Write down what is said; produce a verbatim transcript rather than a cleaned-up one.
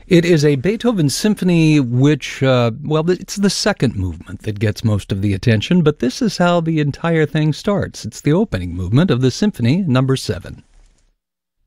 It is a Beethoven symphony which, uh, well, it's the second movement that gets most of the attention, but this is how the entire thing starts. It's the opening movement of the symphony, number seven.